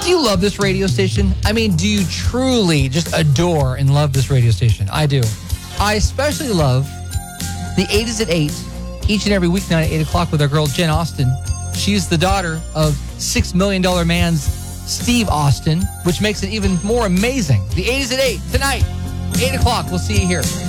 Do you love this radio station? I mean, do you truly just adore and love this radio station? I do. I especially love the 8 is at 8, each and every weeknight at 8 o'clock with our girl Jen Austin. She's the daughter of $6 Million Man's Steve Austin, which makes it even more amazing. The 8 is at 8 tonight, 8 o'clock. We'll see you here.